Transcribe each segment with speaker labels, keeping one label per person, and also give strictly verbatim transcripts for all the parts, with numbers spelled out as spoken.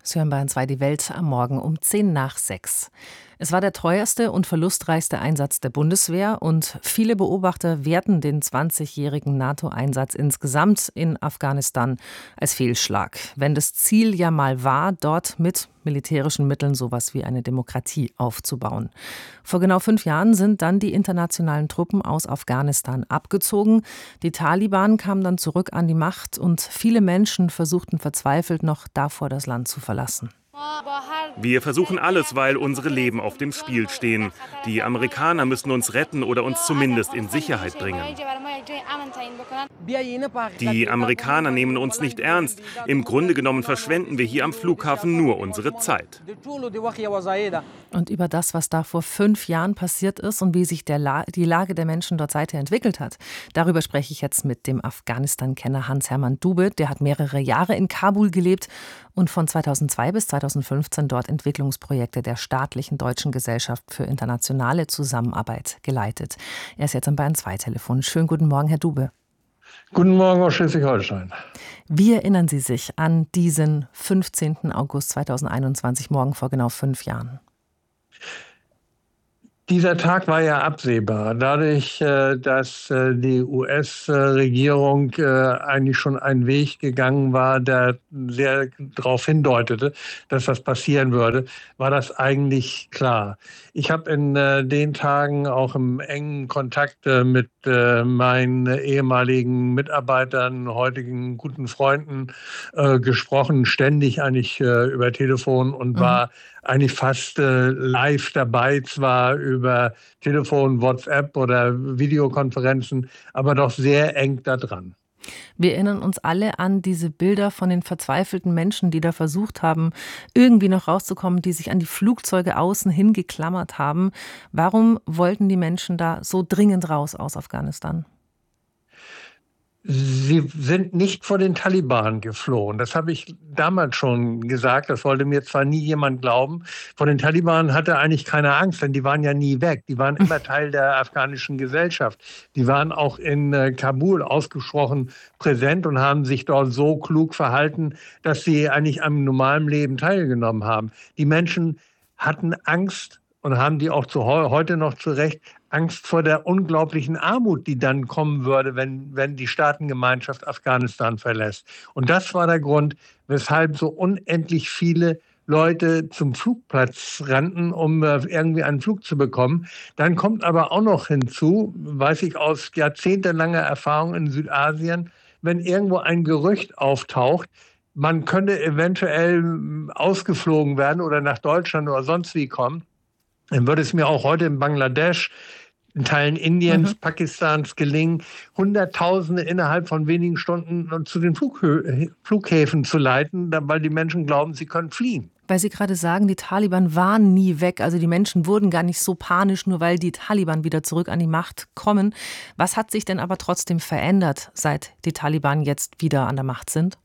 Speaker 1: Sie hören Bayern zwei die Welt am Morgen um zehn nach sechs. Es war der teuerste und verlustreichste Einsatz der Bundeswehr und viele Beobachter werten den zwanzigjährigen NATO-Einsatz insgesamt in Afghanistan als Fehlschlag. Wenn das Ziel ja mal war, dort mit militärischen Mitteln sowas wie eine Demokratie aufzubauen. Vor genau fünf Jahren sind dann die internationalen Truppen aus Afghanistan abgezogen. Die Taliban kamen dann zurück an die Macht und viele Menschen versuchten verzweifelt noch davor, das Land zu verlassen.
Speaker 2: Wir versuchen alles, weil unsere Leben auf dem Spiel stehen. Die Amerikaner müssen uns retten oder uns zumindest in Sicherheit bringen. Die Amerikaner nehmen uns nicht ernst. Im Grunde genommen verschwenden wir hier am Flughafen nur unsere Zeit.
Speaker 1: Und über das, was da vor fünf Jahren passiert ist und wie sich der La- die Lage der Menschen dort seither entwickelt hat, darüber spreche ich jetzt mit dem Afghanistan-Kenner Hans-Hermann Dube. Der hat mehrere Jahre in Kabul gelebt und von zweitausendzwei bis zweitausendfünfzehn dort Entwicklungsprojekte der Staatlichen Deutschen Gesellschaft für internationale Zusammenarbeit geleitet. Er ist jetzt am Bayern zwei Telefon. Schönen guten Morgen, Herr Dube.
Speaker 3: Guten Morgen aus Schleswig-Holstein.
Speaker 1: Wie erinnern Sie sich an diesen fünfzehnten August zweitausendeinundzwanzig, morgen vor genau fünf Jahren?
Speaker 3: Dieser Tag war ja absehbar, dadurch, dass die U S-Regierung eigentlich schon einen Weg gegangen war, der sehr darauf hindeutete, dass das passieren würde, war das eigentlich klar. Ich habe in den Tagen auch im engen Kontakt mit meinen ehemaligen Mitarbeitern, heutigen guten Freunden gesprochen, ständig eigentlich über Telefon und mhm. war eigentlich fast äh, live dabei, zwar über Telefon, WhatsApp oder Videokonferenzen, aber doch sehr eng da dran.
Speaker 1: Wir erinnern uns alle an diese Bilder von den verzweifelten Menschen, die da versucht haben, irgendwie noch rauszukommen, die sich an die Flugzeuge außen hingeklammert haben. Warum wollten die Menschen da so dringend raus aus Afghanistan?
Speaker 3: Sie sind nicht vor den Taliban geflohen. Das habe ich damals schon gesagt. Das wollte mir zwar nie jemand glauben. Vor den Taliban hatte eigentlich keine Angst, denn die waren ja nie weg. Die waren immer Teil der afghanischen Gesellschaft. Die waren auch in äh, Kabul ausgesprochen präsent und haben sich dort so klug verhalten, dass sie eigentlich am normalen Leben teilgenommen haben. Die Menschen hatten Angst und haben die auch zu heu- heute noch zu Recht Angst vor der unglaublichen Armut, die dann kommen würde, wenn, wenn die Staatengemeinschaft Afghanistan verlässt. Und das war der Grund, weshalb so unendlich viele Leute zum Flugplatz rannten, um äh, irgendwie einen Flug zu bekommen. Dann kommt aber auch noch hinzu, weiß ich aus jahrzehntelanger Erfahrung in Südasien, wenn irgendwo ein Gerücht auftaucht, man könnte eventuell ausgeflogen werden oder nach Deutschland oder sonst wie kommen, dann würde es mir auch heute in Bangladesch, in Teilen Indiens, mhm. Pakistans gelingen, Hunderttausende innerhalb von wenigen Stunden zu den Flughö- Flughäfen zu leiten, weil die Menschen glauben, sie können fliehen.
Speaker 1: Weil Sie gerade sagen, die Taliban waren nie weg. Also die Menschen wurden gar nicht so panisch, nur weil die Taliban wieder zurück an die Macht kommen. Was hat sich denn aber trotzdem verändert, seit die Taliban jetzt wieder an der Macht sind?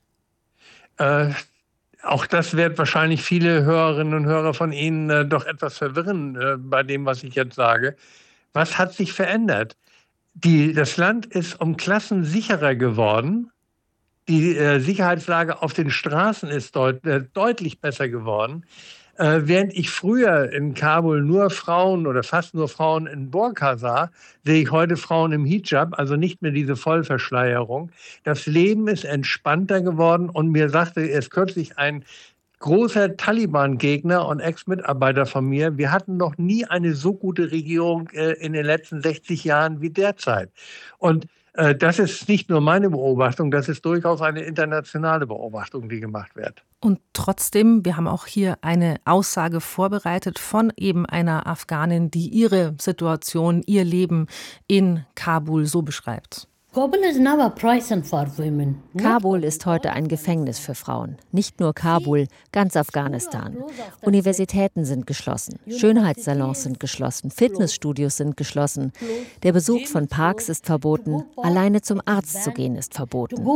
Speaker 3: Äh, Auch das wird wahrscheinlich viele Hörerinnen und Hörer von Ihnen äh, doch etwas verwirren äh, bei dem, was ich jetzt sage. Was hat sich verändert? Die, das Land ist um Klassen sicherer geworden. Die äh, Sicherheitslage auf den Straßen ist deut- äh, deutlich besser geworden. Äh, während ich früher in Kabul nur Frauen oder fast nur Frauen in Burka sah, sehe ich heute Frauen im Hijab, also nicht mehr diese Vollverschleierung. Das Leben ist entspannter geworden und mir sagte erst kürzlich ein großer Taliban-Gegner und Ex-Mitarbeiter von mir, wir hatten noch nie eine so gute Regierung äh, in den letzten sechzig Jahren wie derzeit. Und äh, das ist nicht nur meine Beobachtung, das ist durchaus eine internationale Beobachtung, die gemacht wird.
Speaker 1: Und trotzdem, wir haben auch hier eine Aussage vorbereitet von eben einer Afghanin, die ihre Situation, ihr Leben in Kabul so beschreibt.
Speaker 4: Kabul ist heute ein Gefängnis für Frauen. Nicht nur Kabul, ganz Afghanistan. Universitäten sind geschlossen, Schönheitssalons sind geschlossen, Fitnessstudios sind geschlossen. Der Besuch von Parks ist verboten, alleine zum Arzt zu gehen ist verboten.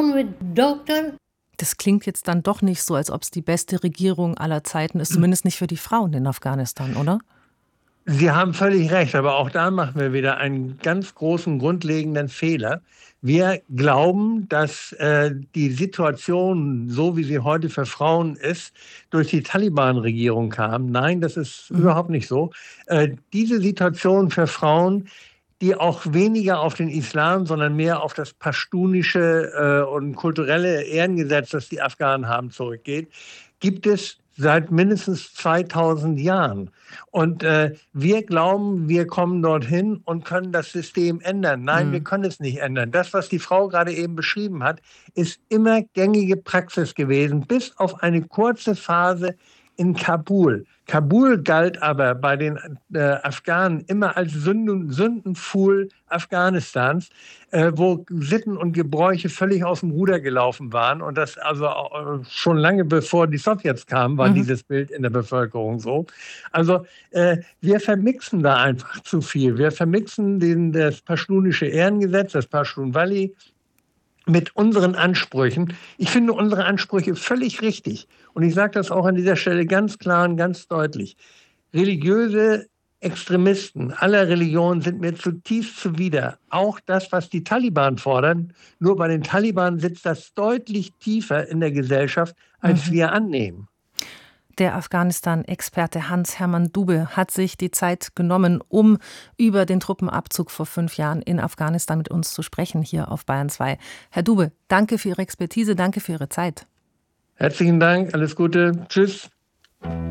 Speaker 1: Das klingt jetzt dann doch nicht so, als ob es die beste Regierung aller Zeiten ist, zumindest nicht für die Frauen in Afghanistan, oder?
Speaker 3: Sie haben völlig recht, aber auch da machen wir wieder einen ganz großen, grundlegenden Fehler. Wir glauben, dass äh, die Situation, so wie sie heute für Frauen ist, durch die Taliban-Regierung kam. Nein, das ist mhm. überhaupt nicht so. Äh, diese Situation für Frauen, die auch weniger auf den Islam, sondern mehr auf das pashtunische äh, und kulturelle Ehrengesetz, das die Afghanen haben, zurückgeht, gibt es seit mindestens zweitausend Jahren. Und äh, wir glauben, wir kommen dorthin und können das System ändern. Nein, mhm. wir können es nicht ändern. Das, was die Frau gerade eben beschrieben hat, ist immer gängige Praxis gewesen, bis auf eine kurze Phase in Kabul. Kabul galt aber bei den äh, Afghanen immer als Sünden, Sündenpfuhl Afghanistans, äh, wo Sitten und Gebräuche völlig aus dem Ruder gelaufen waren. Und das also äh, schon lange bevor die Sowjets kamen, war mhm. dieses Bild in der Bevölkerung so. Also äh, wir vermixen da einfach zu viel. Wir vermixen den, das pashtunische Ehrengesetz, das Pashtun Valley, mit unseren Ansprüchen. Ich finde unsere Ansprüche völlig richtig. Und ich sage das auch an dieser Stelle ganz klar und ganz deutlich. Religiöse Extremisten aller Religionen sind mir zutiefst zuwider. Auch das, was die Taliban fordern. Nur bei den Taliban sitzt das deutlich tiefer in der Gesellschaft, als mhm. wir annehmen.
Speaker 1: Der Afghanistan-Experte Hans-Hermann Dube hat sich die Zeit genommen, um über den Truppenabzug vor fünf Jahren in Afghanistan mit uns zu sprechen, hier auf Bayern zwei. Herr Dube, danke für Ihre Expertise, danke für Ihre Zeit.
Speaker 3: Herzlichen Dank, alles Gute, tschüss.